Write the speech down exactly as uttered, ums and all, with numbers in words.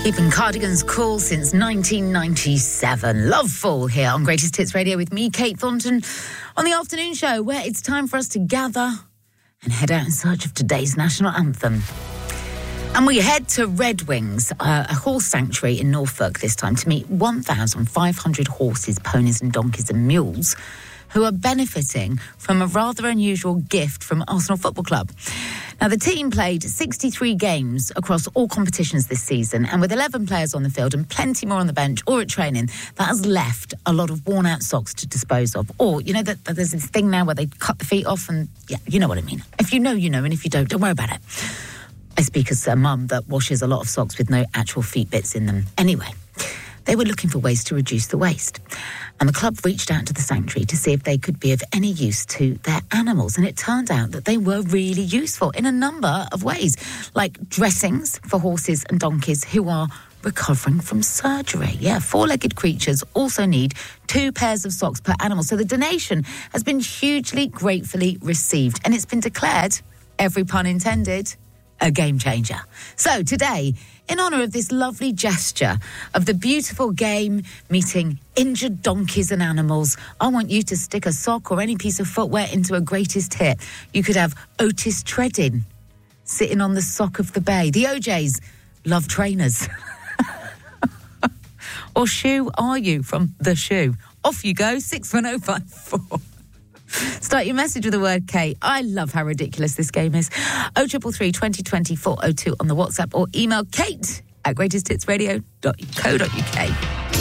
Keeping cardigans cool since nineteen ninety-seven. Loveful here on Greatest Hits Radio with me, Kate Thornton, on the afternoon show where it's time for us to gather and head out in search of today's national anthem. And we head to Red Wings, uh, a horse sanctuary in Norfolk this time, to meet one thousand five hundred horses, ponies and donkeys and mules who are benefiting from a rather unusual gift from Arsenal Football Club. Now, the team played sixty-three games across all competitions this season, and with eleven players on the field and plenty more on the bench or at training, that has left a lot of worn-out socks to dispose of. Or, you know, that, that there's this thing now where they cut the feet off and, yeah, you know what I mean. If you know, you know, and if you don't, don't worry about it. I speak as a mum that washes a lot of socks with no actual feet bits in them. Anyway, they were looking for ways to reduce the waste. And the club reached out to the sanctuary to see if they could be of any use to their animals. And it turned out that they were really useful in a number of ways, like dressings for horses and donkeys who are recovering from surgery. Yeah, four-legged creatures also need two pairs of socks per animal. So the donation has been hugely gratefully received. And it's been declared, every pun intended, a game changer. So today, in honour of this lovely gesture of the beautiful game meeting injured donkeys and animals, I want you to stick a sock or any piece of footwear into a greatest hit. You could have Otis Treading sitting on the sock of the bay. The O Js love trainers. Or Shoe Are You from The Shoe. Off you go, six one oh five four. Start your message with the word K. I love how ridiculous this game is. oh three three, twenty twenty, four oh two on the WhatsApp, or email kate at greatest hits radio dot co dot uk.